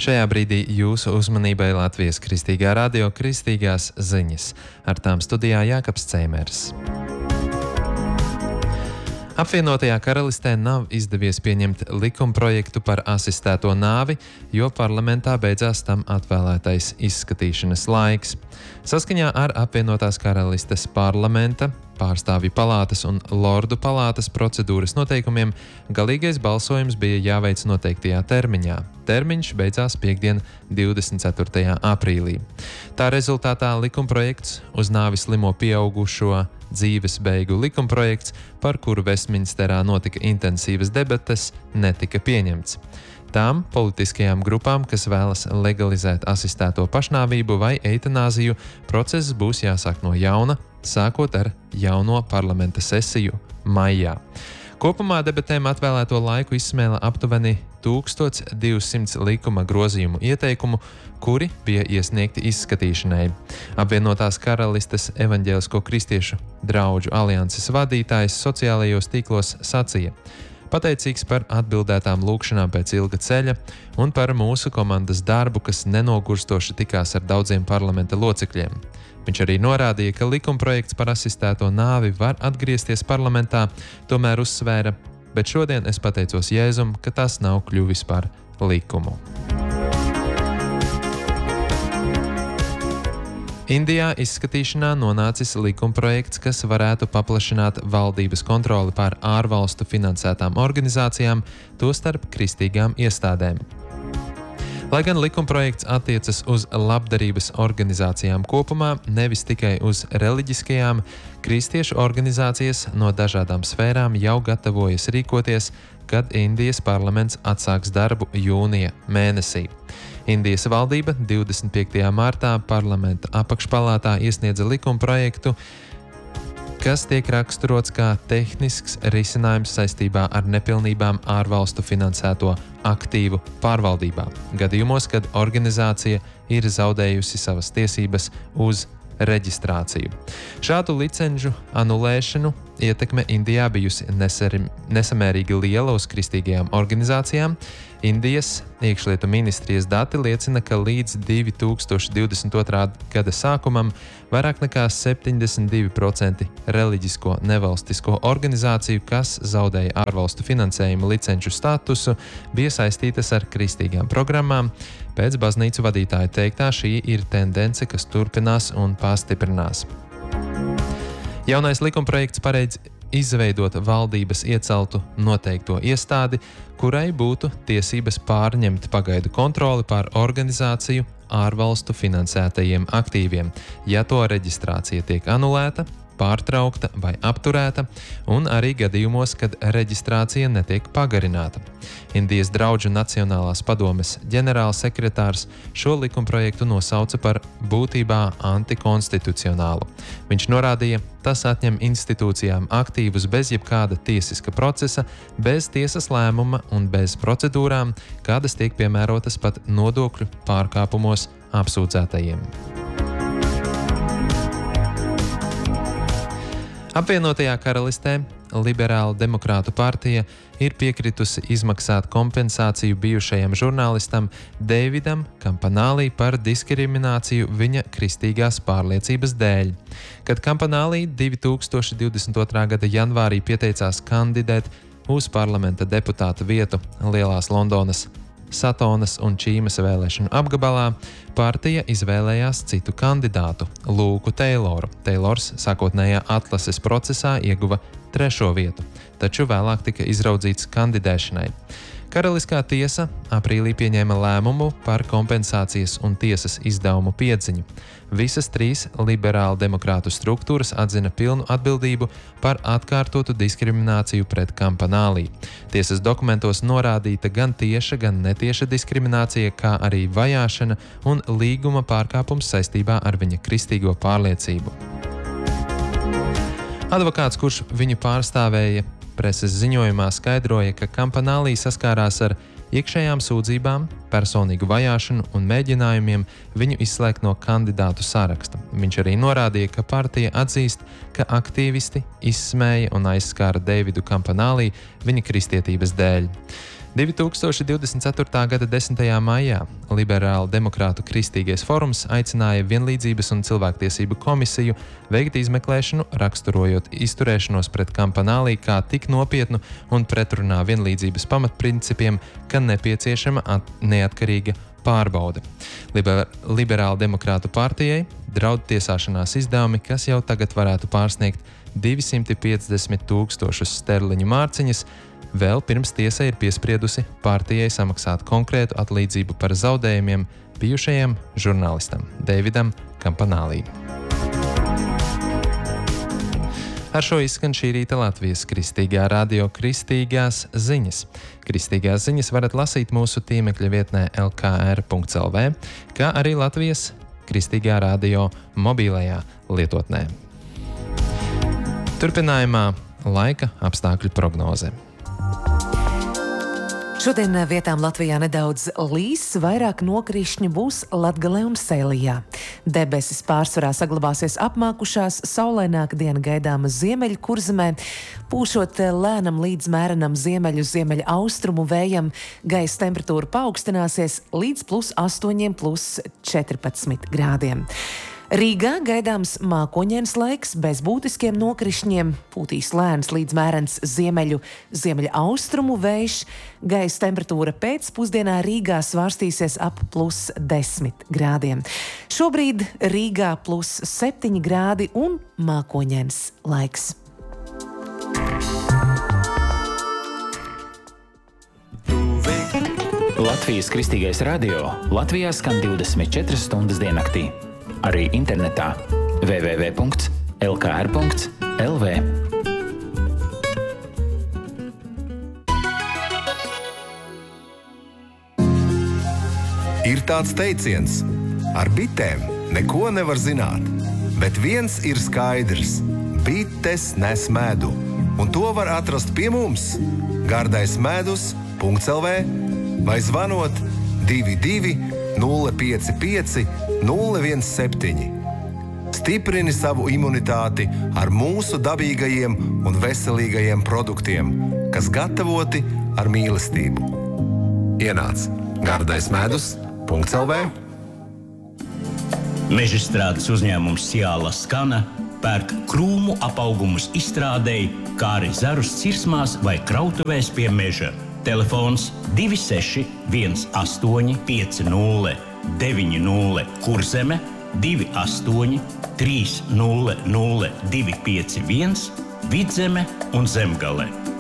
Šajā brīdī jūsu uzmanībai Latvijas Kristīgā radio Kristīgās ziņas. Ar tām studijā Jākaps Ceimers. Apvienotajā karalistē nav izdevies pieņemt likumprojektu par asistēto nāvi, jo parlamentā beidzās tam atvēlētais izskatīšanas laiks. Saskaņā ar apvienotās karalistes parlamenta, pārstāvju palātas un lordu palātas procedūras noteikumiem galīgais balsojums bija jāveic noteiktajā termiņā. Termiņš beidzās piektdien 24. aprīlī. Tā rezultātā likumprojekts uz nāvi slimo pieaugušo dzīves beigu likumprojekts, par kuru Vestminsterā notika intensīvas debates, netika pieņemts. Tām politiskajām grupām, kas vēlas legalizēt asistēto pašnāvību vai eitanāziju, process būs jāsāk no jauna, sākot ar jauno parlamenta sesiju maijā. Kopumā debatēm atvēlēto laiku izsmēla aptuveni 1200 likuma grozījumu ieteikumu, kuri bija iesniegti izskatīšanai. Apvienotās karalistes evaņģēlisko kristiešu draugu alianses vadītājs sociālajos tīklos sacīja: pateicīgs par atbildētām lūgšanām pēc ilga ceļa un par mūsu komandas darbu, kas nenogurstoši tikās ar daudziem parlamenta locekļiem. Viņš arī norādīja, ka likumprojekts par asistēto nāvi var atgriezties parlamentā, tomēr uzsvēra: bet šodien es pateicos Jēzum, ka tas nav kļuvis par likumu. Indijā izskatīšanā nonācis likumprojekts, kas varētu paplašināt valdības kontroli pār ārvalstu finansētām organizācijām, tostarp kristīgām iestādēm. Lai gan likumprojekts attiecas uz labdarības organizācijām kopumā, nevis tikai uz reliģiskajām, kristiešu organizācijas no dažādām sfērām jau gatavojas rīkoties, kad Indijas parlaments atsāks darbu jūnija mēnesī. Indijas valdība 25. martā parlamenta apakšpalātā iesniedza likumprojektu, kas tiek raksturots kā tehnisks risinājums saistībā ar nepilnībām ārvalstu finansēto aktīvu pārvaldībā, gadījumos, kad organizācija ir zaudējusi savas tiesības uz reģistrāciju. Šādu licenču anulēšanu ietekme Indijā bijusi nesamērīgi liela uz kristīgajām organizācijām. Indijas iekšlietu ministrijas dati liecina, ka līdz 2022. gada sākumam vairāk nekā 72% reliģisko nevalstisko organizāciju, kas zaudēja ārvalstu finansējuma licenču statusu, bija saistītas ar kristīgām programmām. Pēc baznīcu vadītāja teiktā, šī ir tendence, kas turpinās un pastiprinās. Jaunais likumprojekts paredz izveidot valdības ieceltu noteikto iestādi, kurai būtu tiesības pārņemt pagaidu kontroli pār organizāciju ārvalstu finansētajiem aktīviem, ja to reģistrācija tiek anulēta, pārtraukta vai apturēta, un arī gadījumos, kad reģistrācija netiek pagarināta. Indijas draugu Nacionālās padomes ģenerālsekretārs šo likumprojektu nosauca par būtībā antikonstitucionālu. Viņš norādīja, tas atņem institūcijām aktīvus bez jebkāda tiesiska procesa, bez tiesas lēmuma un bez procedūrām, kādas tiek piemērotas pat nodokļu pārkāpumos apsūdzētajiem. Apvienotajā karalistē Liberāla demokrātu partija ir piekritusi izmaksāt kompensāciju bijušajam žurnālistam Davidam Kampanālī par diskrimināciju viņa kristīgās pārliecības dēļ. Kad Kampanālī 2022. gada janvārī pieteicās kandidēt uz parlamenta deputāta vietu Lielās Londonas Satonas un Čīmas vēlēšanu apgabalā, partija izvēlējās citu kandidātu – Lūku Teiloru. Teilors sākotnējā atlases procesā ieguva 3. vietu, taču vēlāk tika izraudzīts kandidēšanai. Karaliskā tiesa aprīlī pieņēma lēmumu par kompensācijas un tiesas izdevumu piedziņu. Visas 3 liberāla demokrātu struktūras atzina pilnu atbildību par atkārtotu diskrimināciju pret Kampanālī. Tiesas dokumentos norādīta gan tieša, gan netieša diskriminācija, kā arī vajāšana un līguma pārkāpums saistībā ar viņa kristīgo pārliecību. Advokāts, kurš viņu pārstāvēja, preses ziņojumā skaidroja, ka Kampanālī saskārās ar iekšējām sūdzībām, personīgu vajāšanu un mēģinājumiem viņu izslēgt no kandidātu saraksta. Viņš arī norādīja, ka partija atzīst, ka aktīvisti izsmēja un aizskāra Davidu Kampanālī viņa kristietības dēļ. 2024. gada 10. maijā Liberāla demokrātu kristīgais forums aicināja Vienlīdzības un cilvēktiesību komisiju veikt izmeklēšanu, raksturojot izturēšanos pret Campanālī kā tik nopietnu un pretrunā vienlīdzības pamatprincipiem, ka nepieciešama neatkarīga pārbaude. Liberāla demokrātu partijai draud tiesāšanās izdevumi, kas jau tagad varētu pārsniegt 250,000 sterliņu mārciņas. Vēl pirms tiesa ir piespriedusi partijai samaksāt konkrētu atlīdzību par zaudējumiem bijušajam žurnālistam Davidam Campanālī. Ar šo izskan šī rīta Latvijas Kristīgā radio Kristīgās ziņas. Kristīgās ziņas varat lasīt mūsu tīmekļa vietnē lkr.lv, kā arī Latvijas Kristīgā radio mobilajā lietotnē. Turpinājumā laika apstākļu prognoze. Šodien vietām Latvijā nedaudz līs, vairāk nokrišņi būs Latgalē un Sēlijā. Debesis pārsvarā saglabāsies apmākušās, saulaināka diena gaidāma ziemeļu Kurzemē, pūšot lēnam līdz mērenam ziemeļu austrumu vējam, gaisa temperatūra paaugstināsies līdz +8, +14 grādiem. Rīgā gaidāms mākoņains laiks bez būtiskiem nokrišņiem, pūtīs lēns līdz mērens ziemeļu austrumu vējš, gaisa temperatūra pēcpusdienā Rīgā svārstīsies ap +10 grādiem. Šobrīd Rīgā +7 grādi un mākoņains laiks. Latvijas Kristīgais radio Latvijā skan 24 stundas diennaktī. Arī internetā www.lkr.lv. Ir tāds teiciens: ar bitēm neko nevar zināt, bet viens ir skaidrs – bites nes medu, un to var atrast pie mums gardaismedus.lv vai zvanot 22 055 017. Stiprini savu imunitāti ar mūsu dabīgajiem un veselīgajiem produktiem, kas gatavoti ar mīlestību. Ienāc gardaismedus.lv. Mežstrādes uzņēmums Ciāla Skana pērk krūmu apaugumus izstrādēji, kā arī zarus cirsmās vai krautuvēs pie meža. Telefons 26 18 50 90 Kurzeme, 28 300 251 Vidzeme un Zemgale.